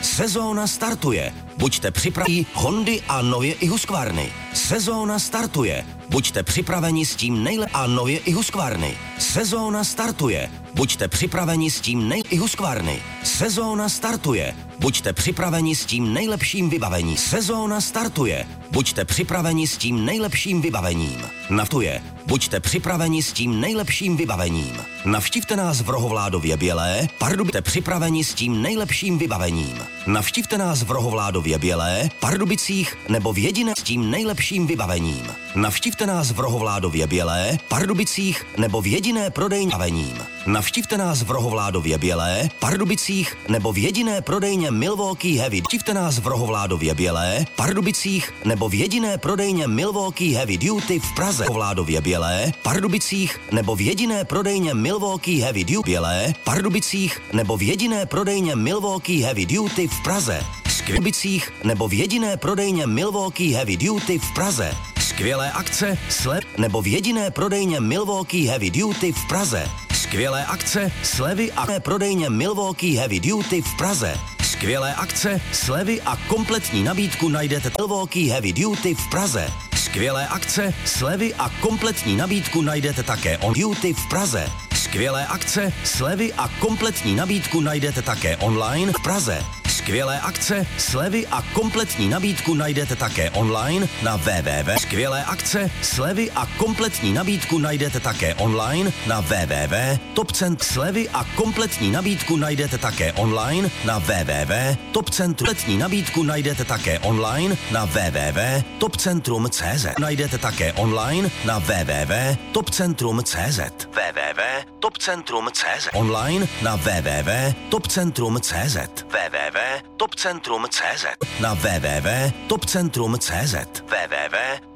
Sezóna startuje. Buďte připraveni Hondy a nově i Husqvarny. Sezóna startuje. Buďte připraveni s tím a nově i Husqvarny. Sezóna startuje. Buďte připraveni s tím i Husqvarny. Sezóna startuje. Buďte připraveni s tím nejlepším vybavením. Sezóna startuje. Buďte připraveni s tím nejlepším vybavením. Naftuje. Buďte připraveni s tím nejlepším vybavením. Navštivte nás v Rohovládově Bělé, Buďte připraveni s tím nejlepším vybavením. Navštivte nás v Rohovládově Bělé, Pardubicích nebo v jediné s tím nejlepším vybavením. Navštivte nás v Rohovládově Bělé, Pardubicích nebo v jediné prodejně vybavením. Navštivte nás v Rohovládově Bělé, Pardubicích nebo v jediné prodejně Milwaukee Heavy. Navštivte nás v Rohovládově Bělé, Pardubicích nebo v jediné prodejně Milwaukee Heavy Duty v Praze. Rohovládově Bělé, Pardubicích nebo v jediné prodejně Milwaukee Heavy Duty Bělé, Pardubicích nebo v jediné prodejně Milwaukee Heavy Duty v Praze. Skvělbicích nebo v jediné prodejně Milwaukee Heavy Duty v Praze. Skvělé akce, slev nebo v jediné prodejně Milwaukee Heavy Duty v Praze. Skvělé akce, slevy a prodejně Milwaukee Heavy Duty v Praze. Skvělé akce, slevy a kompletní nabídku najdete Milwaukee Heavy Duty v Praze. Skvělé akce, slevy a kompletní nabídku najdete také on Duty v Praze. Skvělé akce, slevy a kompletní nabídku najdete také online v Praze. Skvělé akce, slevy a kompletní nabídku najdete také online na www. Skvělé akce, slevy a kompletní nabídku najdete také online na www. Topcent slevy a kompletní nabídku najdete také online na www. Topcentrum kompletní nabídku najdete také online na www. Topcentrum.cz najdete také online na www. Topcentrum.cz www. Topcentrum.cz online na www. Topcentrum.cz www. Topcentrum.cz na www. Topcentrum.cz www.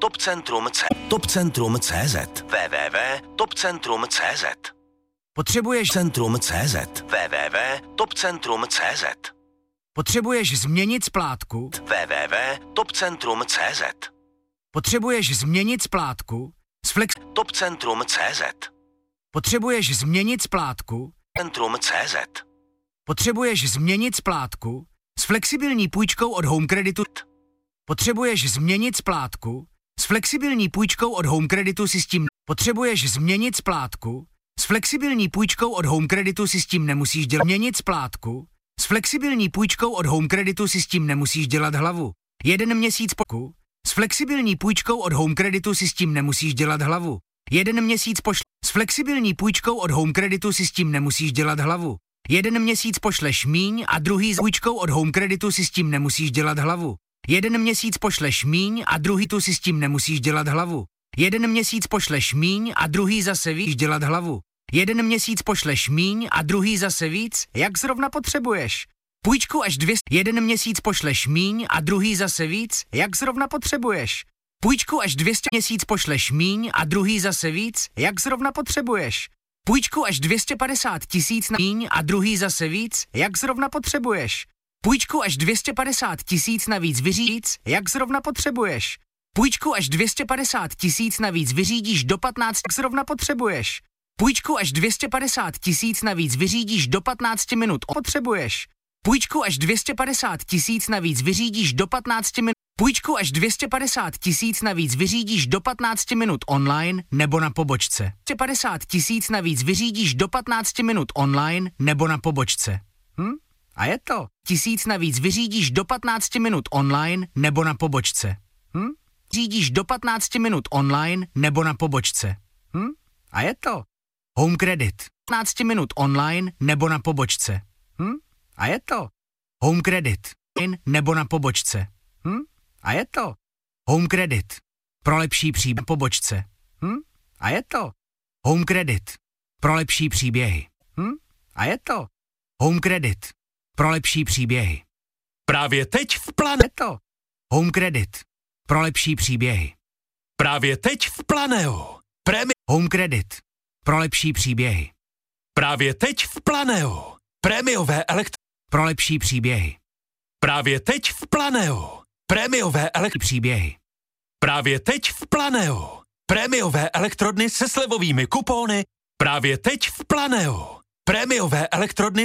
Topcentrum.cz www. Topcentrum.cz Potřebuješ Centrum.cz www. Topcentrum.cz Potřebuješ změnit splátku www. Topcentrum.cz Potřebuješ změnit splátku s Flex Topcentrum.cz Potřebuješ změnit splátku Centrum.cz Potřebuješ změnit splátku s flexibilní půjčkou od Home Creditu. Potřebuješ změnit splátku s flexibilní půjčkou od Home Creditu si s tím. Potřebuješ změnit splátku s flexibilní půjčkou od Home Creditu si s tím nemusíš dělat. Změnit splátku s flexibilní půjčkou od Home Creditu si s tím nemusíš dělat hlavu. 1 měsíc poku s flexibilní půjčkou od Home Creditu si s tím nemusíš dělat hlavu. 1 měsíc s flexibilní půjčkou od Home Creditu si s tím nemusíš dělat hlavu. 1 měsíc pošleš míň a druhý s půjčkou od Home Creditu si s tím nemusíš dělat hlavu. 1 měsíc pošleš míň a druhý tu si s tím nemusíš dělat hlavu. 1 měsíc pošleš míň a druhý zase víc dělat hlavu. 1 měsíc pošleš míň a druhý zase víc, jak zrovna potřebuješ. Půjčku až 200. 1 měsíc pošleš míň a druhý zase víc, jak zrovna potřebuješ. Půjčku až 200 měsíc pošleš míň a druhý zase víc, jak zrovna potřebuješ. Půjčku až 250 000 na míň a druhý zase víc, jak zrovna potřebuješ. Půjčku až 250 000 navíc vyřídíš, jak zrovna potřebuješ. Půjčku až 250 000 navíc vyřídíš do 15, jak zrovna potřebuješ. Půjčku až 250 000 navíc vyřídíš do 15 minut, potřebuješ. Půjčku až 250 000 navíc vyřídíš do 15 minut. Půjčku až 250 000 navíc vyřídíš do 15 minut online nebo na pobočce. 250 000 navíc vyřídíš do 15 minut online nebo na pobočce. A je to. 1000 navíc vyřídíš do 15 minut online nebo na pobočce. Řídíš do 15 minut online nebo na pobočce. A je to. Home Credit. 15 minut online nebo na pobočce. A je to. Home Credit. Nebo na pobočce. A je to. Home Credit. Pro lepší příběh pobočce. A je to. Home Credit. Pro lepší příběhy. A je to. Home Credit. Pro lepší příběhy. Právě teď v Planeto. Home Credit. Pro lepší příběhy. Právě teď v Planeo. Home Credit. Pro lepší příběhy. Právě teď v Planeo. Prémiové Pro lepší příběhy. Právě teď v Planeo. Prémiové příběhy. Právě teď v Planeo. Prémiové elektrodny se slevovými kupóny. Právě teď v Planeo. Prémiové elektrodny